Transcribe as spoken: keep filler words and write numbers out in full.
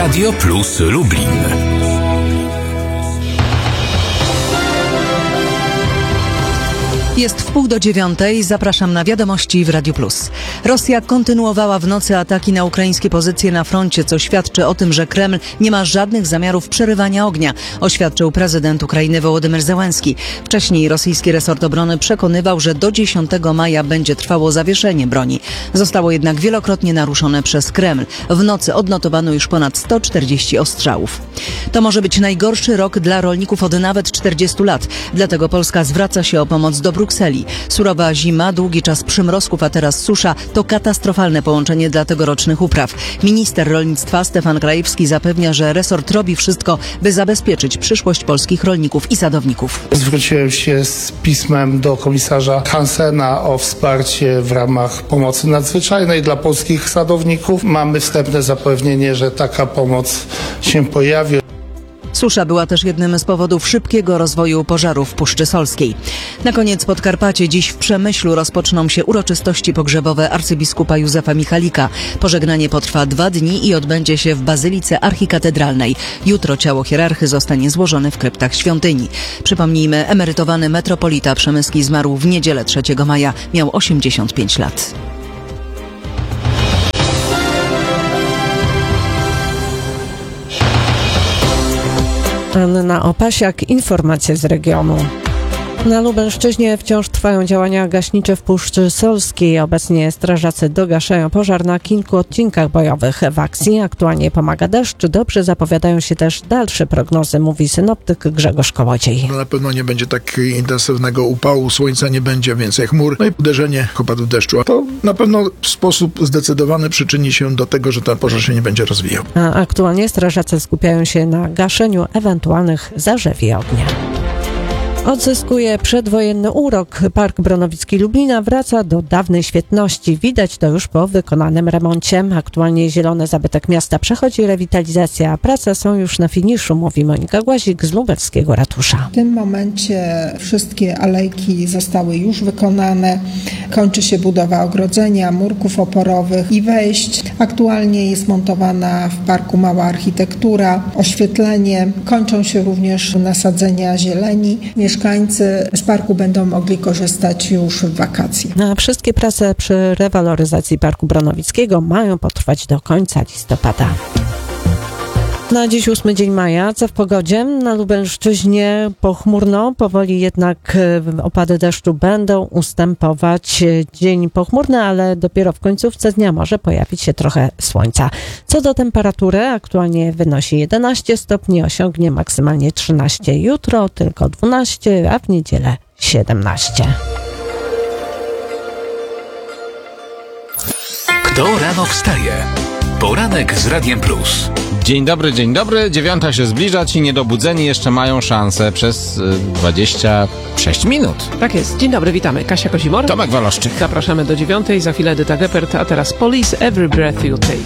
Radio Plus Lublin. Jest w pół do dziewiątej. Zapraszam na wiadomości w Radiu Plus. Rosja kontynuowała w nocy ataki na ukraińskie pozycje na froncie, co świadczy o tym, że Kreml nie ma żadnych zamiarów przerywania ognia, oświadczył prezydent Ukrainy Wołodymyr Zełenski. Wcześniej rosyjski resort obrony przekonywał, że do dziesiątego maja będzie trwało zawieszenie broni. Zostało jednak wielokrotnie naruszone przez Kreml. W nocy odnotowano już ponad sto czterdzieści ostrzałów. To może być najgorszy rok dla rolników od nawet czterdziestu lat. Dlatego Polska zwraca się o pomoc do Brukseli. Surowa zima, długi czas przymrozków, a teraz susza to katastrofalne połączenie dla tegorocznych upraw. Minister rolnictwa Stefan Krajewski zapewnia, że resort robi wszystko, by zabezpieczyć przyszłość polskich rolników i sadowników. Zwróciłem się z pismem do komisarza Hansena o wsparcie w ramach pomocy nadzwyczajnej dla polskich sadowników. Mamy wstępne zapewnienie, że taka pomoc się pojawi. Susza była też jednym z powodów szybkiego rozwoju pożaru w Puszczy Solskiej. Na koniec Podkarpacie. Dziś w Przemyślu rozpoczną się uroczystości pogrzebowe arcybiskupa Józefa Michalika. Pożegnanie potrwa dwa dni i odbędzie się w Bazylice Archikatedralnej. Jutro ciało hierarchy zostanie złożone w kryptach świątyni. Przypomnijmy, emerytowany metropolita przemyski zmarł w niedzielę trzeciego maja. Miał osiemdziesiąt pięć lat. Anna Opasiak, informacje z regionu. Na Lubelszczyźnie wciąż trwają działania gaśnicze w Puszczy Solskiej. Obecnie strażacy dogaszają pożar na kilku odcinkach bojowych. W akcji aktualnie pomaga deszcz. Dobrze zapowiadają się też dalsze prognozy, mówi synoptyk Grzegorz Kołodziej. No na pewno nie będzie tak intensywnego upału, słońca nie będzie, więcej chmur, no i uderzenie opadów deszczu. A to na pewno w sposób zdecydowany przyczyni się do tego, że ten pożar się nie będzie rozwijał. A aktualnie strażacy skupiają się na gaszeniu ewentualnych zarzewi ognia. Odzyskuje przedwojenny urok. Park Bronowicki Lublina wraca do dawnej świetności. Widać to już po wykonanym remoncie. Aktualnie zielony zabytek miasta przechodzi rewitalizację, a prace są już na finiszu, mówi Monika Głazik z lubelskiego ratusza. W tym momencie wszystkie alejki zostały już wykonane. Kończy się budowa ogrodzenia, murków oporowych i wejść. Aktualnie jest montowana w parku mała architektura, oświetlenie. Kończą się również nasadzenia zieleni. Mieszkańcy z parku będą mogli korzystać już w wakacje. A wszystkie prace przy rewaloryzacji Parku Bronowickiego mają potrwać do końca listopada. Na dziś ósmy dzień maja, co w pogodzie? Na Lubelszczyźnie pochmurno, powoli jednak opady deszczu będą ustępować. Dzień pochmurny, ale dopiero w końcówce dnia może pojawić się trochę słońca. Co do temperatury, aktualnie wynosi jedenaście stopni, osiągnie maksymalnie trzynaście. Jutro tylko dwanaście, a w niedzielę siedemnaście. Kto rano wstaje? Poranek z Radiem Plus. Dzień dobry, dzień dobry. Dziewiąta się zbliża, ci niedobudzeni jeszcze mają szansę przez y, dwadzieścia sześć minut. Tak jest. Dzień dobry, witamy. Kasia Kozimor. Tomek Waloszczyk. Zapraszamy do dziewiątej, za chwilę Edyta Geppert, a teraz Police, Every Breath You Take.